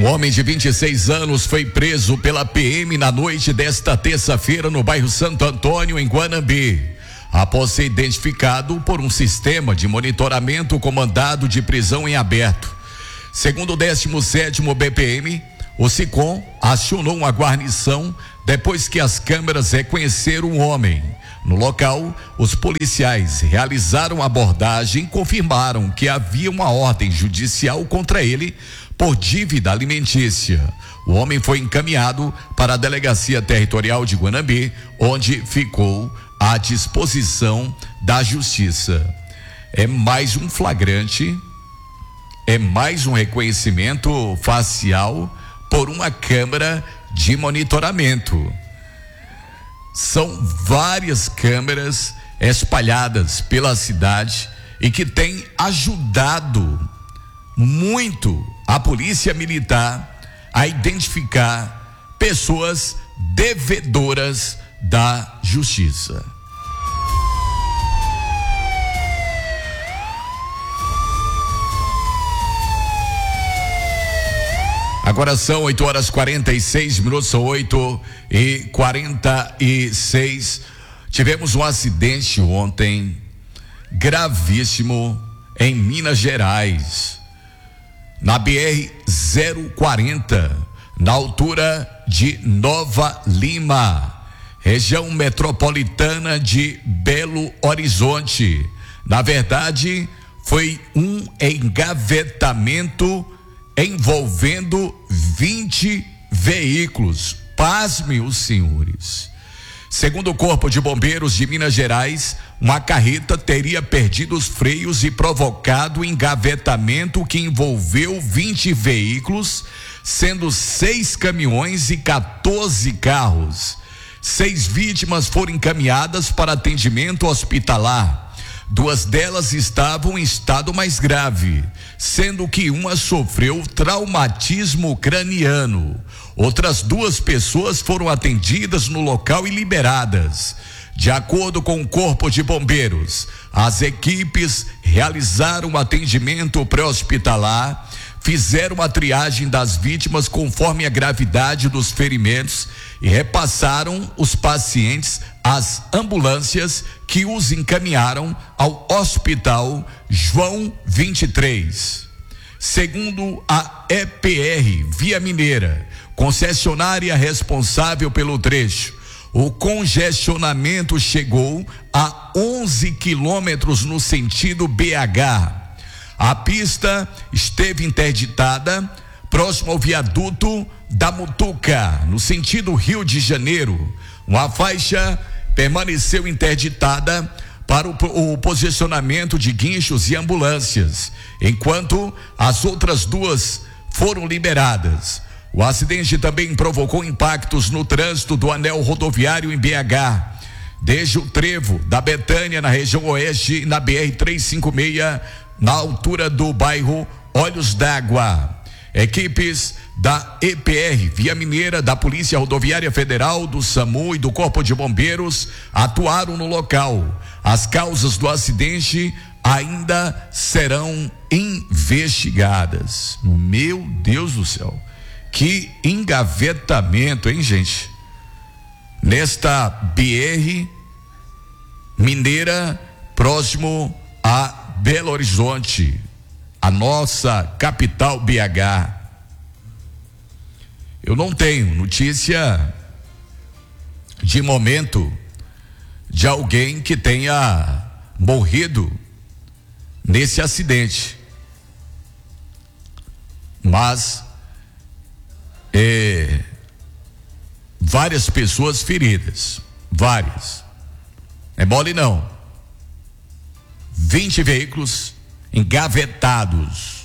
Um homem de 26 anos foi preso pela PM na noite desta terça-feira no bairro Santo Antônio, em Guanambi, após ser identificado por um sistema de monitoramento com mandado de prisão em aberto. Segundo o 17º BPM, o SICOM acionou uma guarnição depois que as câmeras reconheceram o homem. No local, os policiais realizaram a abordagem e confirmaram que havia uma ordem judicial contra ele por dívida alimentícia. O homem foi encaminhado para a Delegacia Territorial de Guanambi, onde ficou à disposição da Justiça. É mais um flagrante, é mais um reconhecimento facial por uma câmera de monitoramento. São várias câmeras espalhadas pela cidade e que têm ajudado muito a Polícia Militar a identificar pessoas devedoras da justiça. Agora são 8h46, são 8h46. Tivemos um acidente ontem gravíssimo em Minas Gerais, na BR-040, na altura de Nova Lima, região metropolitana de Belo Horizonte. Na verdade, foi um engavetamento envolvendo 20 veículos. Pasmem os senhores. Segundo o Corpo de Bombeiros de Minas Gerais, uma carreta teria perdido os freios e provocado engavetamento que envolveu 20 veículos, sendo 6 caminhões e 14 carros. 6 vítimas foram encaminhadas para atendimento hospitalar. 2 delas estavam em estado mais grave, sendo que uma sofreu traumatismo craniano. Outras 2 pessoas foram atendidas no local e liberadas. De acordo com o Corpo de Bombeiros, as equipes realizaram atendimento pré-hospitalar, fizeram a triagem das vítimas conforme a gravidade dos ferimentos e repassaram os pacientes às ambulâncias que os encaminharam ao Hospital João 23. Segundo a EPR Via Mineira, concessionária responsável pelo trecho, o congestionamento chegou a 11 quilômetros no sentido BH. A pista esteve interditada próximo ao viaduto da Mutuca, no sentido Rio de Janeiro. Uma faixa permaneceu interditada para o posicionamento de guinchos e ambulâncias, enquanto as outras 2 foram liberadas. O acidente também provocou impactos no trânsito do anel rodoviário em BH, desde o trevo da Betânia, na região oeste, e na BR-356, na altura do bairro Olhos d'Água. Equipes da EPR Via Mineira, da Polícia Rodoviária Federal, do SAMU e do Corpo de Bombeiros atuaram no local. As causas do acidente ainda serão investigadas. Meu Deus do céu, que engavetamento, hein, gente? Nesta BR Mineira, próximo a Belo Horizonte, a nossa capital BH. Eu não tenho notícia de momento de alguém que tenha morrido nesse acidente, mas várias pessoas feridas, várias. É mole não. 20 veículos engavetados.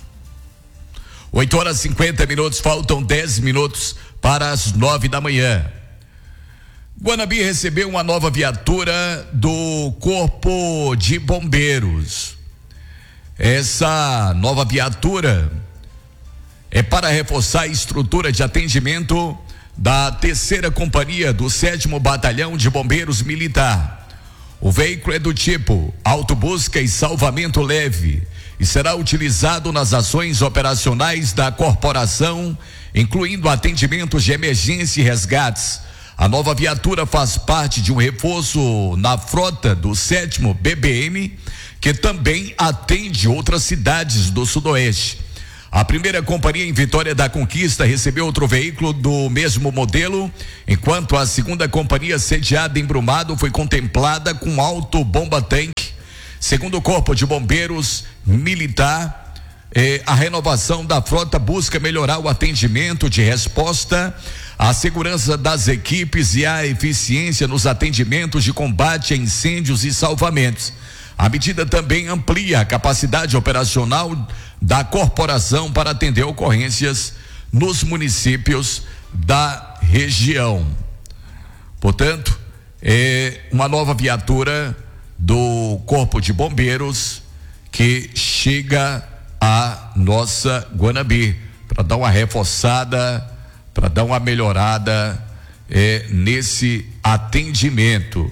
8h50, faltam 10 minutos para as 9 da manhã. Guanambi recebeu uma nova viatura do Corpo de Bombeiros. Essa nova viatura é para reforçar a estrutura de atendimento da 3ª Companhia do 7º Batalhão de Bombeiros Militar. O veículo é do tipo autobusca e salvamento leve e será utilizado nas ações operacionais da corporação incluindo atendimentos de emergência e resgates. A nova viatura faz parte de um reforço na frota do 7º BBM, que também atende outras cidades do Sudoeste. A primeira companhia em Vitória da Conquista recebeu outro veículo do mesmo modelo, enquanto a segunda companhia sediada em Brumado foi contemplada com alto bomba-tanque. Segundo o Corpo de Bombeiros Militar, a renovação da frota busca melhorar o atendimento de resposta, a segurança das equipes e a eficiência nos atendimentos de combate a incêndios e salvamentos. A medida também amplia a capacidade operacional da corporação para atender ocorrências nos municípios da região. Portanto, uma nova viatura do Corpo de Bombeiros que chega à nossa Guanambi para dar uma reforçada, para dar uma melhorada nesse atendimento.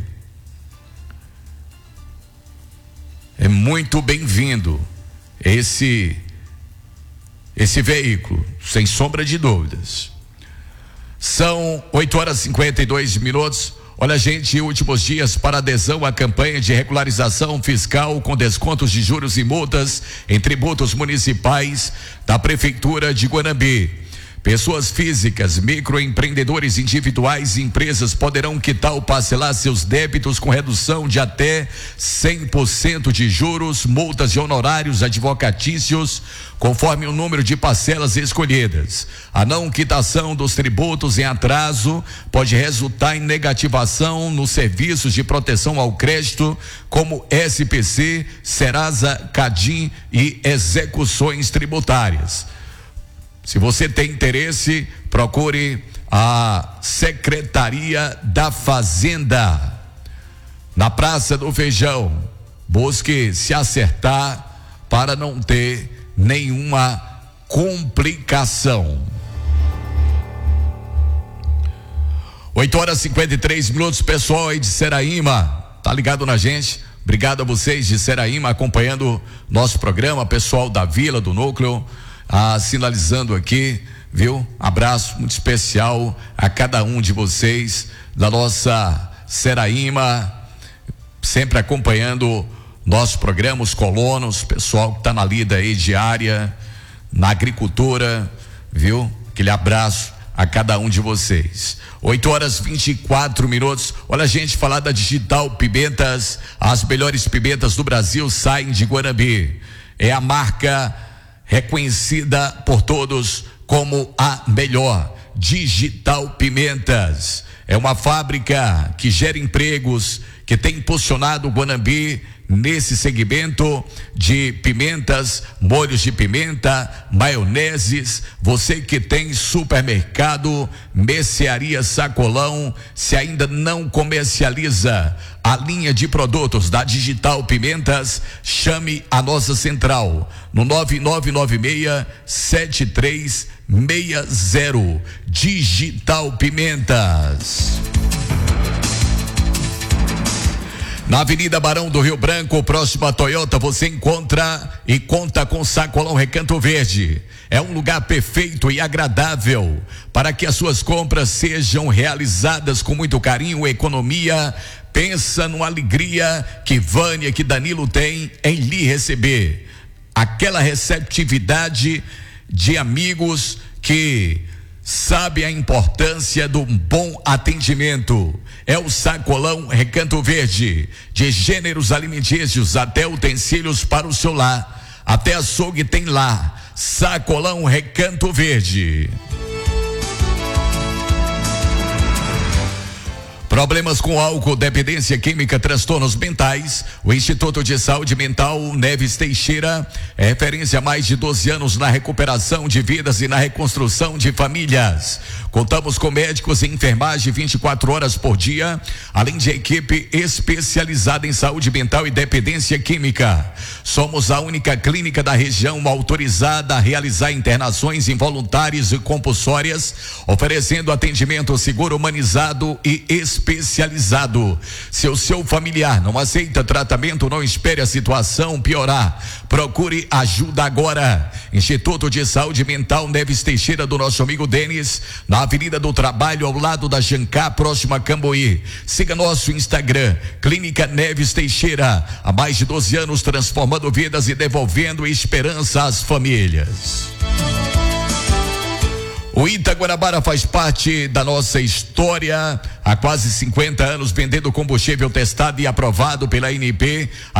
É muito bem-vindo esse veículo, sem sombra de dúvidas. São 8h52. Olha, gente, últimos dias para adesão à campanha de regularização fiscal com descontos de juros e multas em tributos municipais da Prefeitura de Guanambi. Pessoas físicas, microempreendedores individuais e empresas poderão quitar ou parcelar seus débitos com redução de até 100% de juros, multas e honorários advocatícios, conforme o número de parcelas escolhidas. A não quitação dos tributos em atraso pode resultar em negativação nos serviços de proteção ao crédito, como SPC, Serasa, Cadim e execuções tributárias. Se você tem interesse, procure a Secretaria da Fazenda na Praça do Feijão. Busque se acertar para não ter nenhuma complicação. 8h53, pessoal aí de Seraíma, tá ligado na gente? Obrigado a vocês de Seraíma acompanhando nosso programa, pessoal da Vila, do Núcleo. Sinalizando aqui, viu? Abraço muito especial a cada um de vocês da nossa Seraíma, sempre acompanhando nosso programa, os colonos, pessoal que está na lida aí diária, na agricultura, viu? Aquele abraço a cada um de vocês. 8h24. Olha, gente, falar da Digital Pimentas, as melhores pimentas do Brasil saem de Guanambi. É a marca reconhecida por todos como a melhor. Digital Pimentas é uma fábrica que gera empregos, que tem impulsionado o Guanambi nesse segmento de pimentas, molhos de pimenta, maioneses. Você que tem supermercado, mercearia Sacolão, se ainda não comercializa a linha de produtos da Digital Pimentas, chame a nossa central no 9996-7360. Digital Pimentas. Na Avenida Barão do Rio Branco, próximo à Toyota, você encontra e conta com Sacolão Recanto Verde. É um lugar perfeito e agradável para que as suas compras sejam realizadas com muito carinho e economia. Pensa numa alegria que Vânia, que Danilo tem em lhe receber. Aquela receptividade de amigos que sabe a importância de um bom atendimento. É o Sacolão Recanto Verde, de gêneros alimentícios até utensílios para o seu lar, até açougue tem lá. Sacolão Recanto Verde. Problemas com álcool, dependência química, transtornos mentais. O Instituto de Saúde Mental Neves Teixeira é referência há mais de 12 anos na recuperação de vidas e na reconstrução de famílias. Contamos com médicos e enfermagem 24 horas por dia, além de equipe especializada em saúde mental e dependência química. Somos a única clínica da região autorizada a realizar internações involuntárias e compulsórias, oferecendo atendimento seguro, humanizado e especializado especializado. Se o seu familiar não aceita tratamento, não espere a situação piorar. Procure ajuda agora. Instituto de Saúde Mental Neves Teixeira, do nosso amigo Denis, na Avenida do Trabalho, ao lado da Jancá, próximo a Camboí. Siga nosso Instagram, Clínica Neves Teixeira, há mais de 12 anos transformando vidas e devolvendo esperança às famílias. O Itaguarabara faz parte da nossa história há quase 50 anos, vendendo combustível testado e aprovado pela ANP.